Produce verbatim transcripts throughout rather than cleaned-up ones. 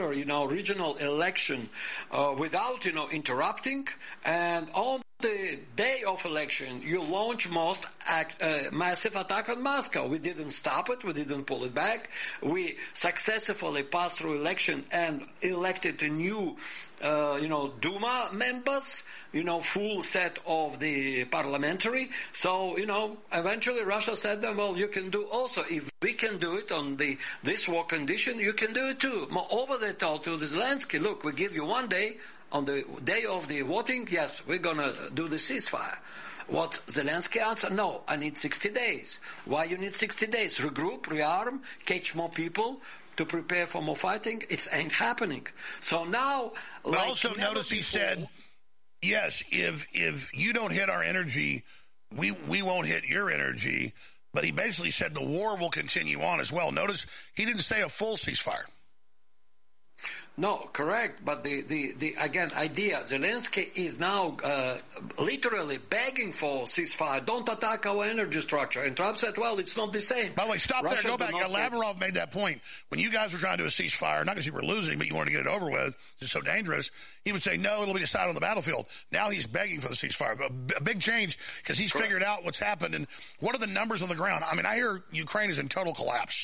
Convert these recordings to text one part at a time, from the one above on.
whatever, you know, regional election uh, without, you know, interrupting. And on the day of election, you launch most act, uh, massive attack on Moscow. We didn't stop it. We didn't pull it back. We successfully passed through election and elected a new, uh, you know, Duma members, you know, full set of the parliamentary. So, you know, eventually Russia said, well, you can do also. If we can do it on the this war condition, you can do it too. Moreover, they told to Zelensky, look, we give you one day. On the day of the voting, yes, we're going to do the ceasefire. What Zelensky answered? No, I need sixty days. Why you need sixty days? Regroup, rearm, catch more people to prepare for more fighting. It ain't happening. So now... But like also notice he said, yes, if if you don't hit our energy, we, we won't hit your energy. But he basically said the war will continue on as well. Notice he didn't say a full ceasefire. No, correct. But the, the, the again, idea, Zelensky is now uh, literally begging for ceasefire. Don't attack our energy structure. And Trump said, well, it's not the same. By the way, stop Russia there. Go back. Yeah, Lavrov made that point. When you guys were trying to do a ceasefire, not because you were losing, but you wanted to get it over with, it's so dangerous, he would say, no, it'll be decided on the battlefield. Now he's begging for the ceasefire. A, a big change because he's correct. Figured out what's happened. And what are the numbers on the ground? I mean, I hear Ukraine is in total collapse.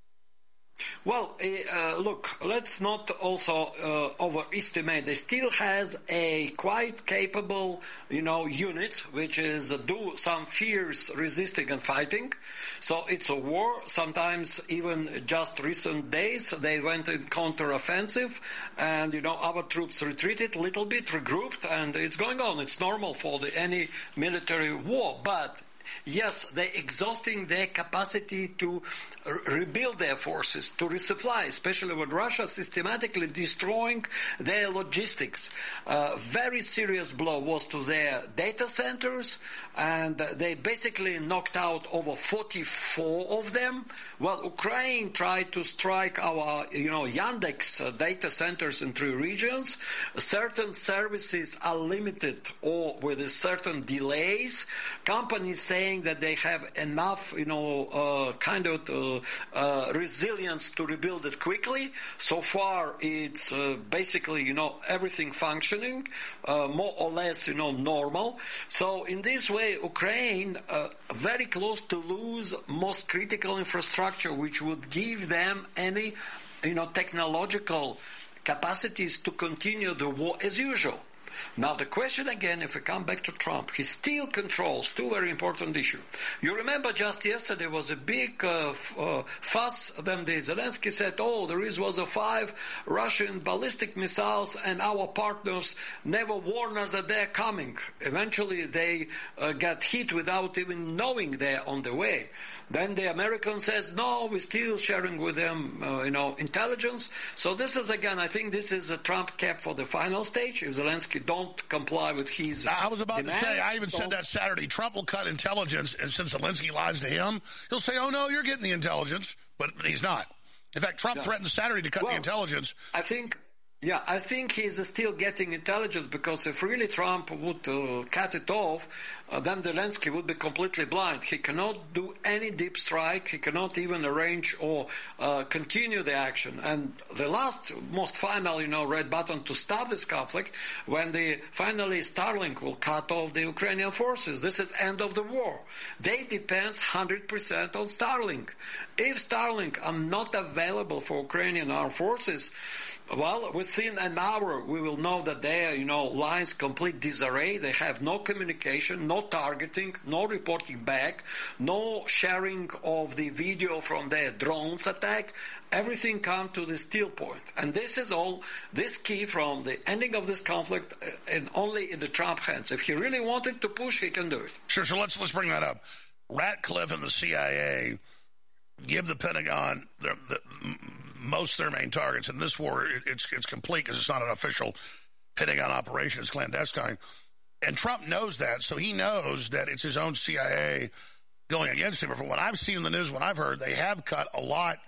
Well, uh, look, let's not also uh, overestimate. They still has a quite capable, you know, unit, which is uh, do some fierce resisting and fighting. So it's a war. Sometimes even just recent days, they went in counter-offensive and, you know, our troops retreated a little bit, regrouped, and it's going on. It's normal for the, any military war, but yes, they're exhausting their capacity to re- rebuild their forces, to resupply, especially with Russia systematically destroying their logistics. Uh, very serious blow was to their data centers, and they basically knocked out over forty-four of them. Well, Ukraine tried to strike our, you know, Yandex uh, data centers in three regions. Certain services are limited or with certain delays. Companies say saying that they have enough, you know, uh, kind of uh, uh, resilience to rebuild it quickly. So far, it's uh, basically, you know, everything functioning, uh, more or less, you know, normal. So in this way, Ukraine uh, very close to lose most critical infrastructure, which would give them any, you know, technological capacities to continue the war as usual. Now, the question again, if we come back to Trump, he still controls two very important issues. You remember just yesterday was a big uh, f- uh, fuss when the Zelensky said, oh, there is was a five Russian ballistic missiles and our partners never warned us that they're coming. Eventually, they uh, got hit without even knowing they're on the way. Then the American says, no, we're still sharing with them, uh, you know, intelligence. So this is, again, I think this is a Trump cap for the final stage. If Zelensky don't comply with his I was about demands, to say, I even said that Saturday, Trump will cut intelligence, and since Zelensky lies to him, he'll say, oh, no, you're getting the intelligence, but he's not. In fact, Trump yeah. threatened Saturday to cut well, the intelligence. I think... Yeah, I think he's still getting intelligence because if really Trump would uh, cut it off, uh, then Zelensky would be completely blind. He cannot do any deep strike. He cannot even arrange or uh, continue the action. And the last, most final, you know, red button to stop this conflict, when the finally Starlink will cut off the Ukrainian forces. This is end of the war. They depend one hundred percent on Starlink. If Starlink are not available for Ukrainian armed forces, well, within an hour, we will know that their, you know, lines complete disarray. They have no communication, no targeting, no reporting back, no sharing of the video from their drones attack. Everything comes to the still point. And this is all, this key from the ending of this conflict uh, and only in the Trump hands. If he really wanted to push, he can do it. Sure, so let's, let's bring that up. Ratcliffe and the C I A give the Pentagon the, the, most of their main targets. In this war, it, it's it's complete because it's not an official Pentagon operation. It's clandestine. And Trump knows that, so he knows that it's his own C I A going against him. From what I've seen in the news, what I've heard, they have cut a lot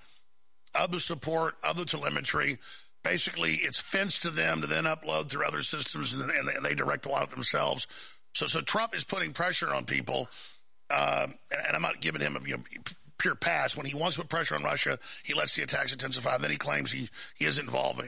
of the support, of the telemetry. Basically, it's fenced to them to then upload through other systems, and, and, they, and they direct a lot of themselves. So, so Trump is putting pressure on people, uh, and, and I'm not giving him a you know, pure pass. When he wants to put pressure on Russia, he lets the attacks intensify. Then he claims he, he is involved